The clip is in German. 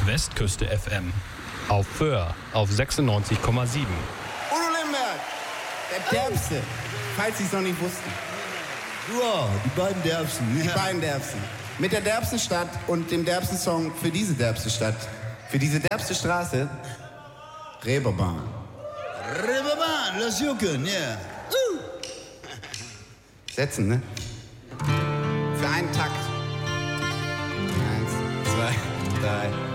Westküste FM. Auf Föhr auf 96,7. Udo Limberg, der Derbste, falls Sie es noch nicht wussten. Ja, die beiden Derbsten. Die beiden Derbsten. Mit der derbsten Stadt und dem derbsten Song für diese derbste Stadt. Für diese derbste Straße. Reeperbahn. Reeperbahn, lass jucken, ja. Yeah. Setzen, ne? Für einen Takt. 1, 2, 3.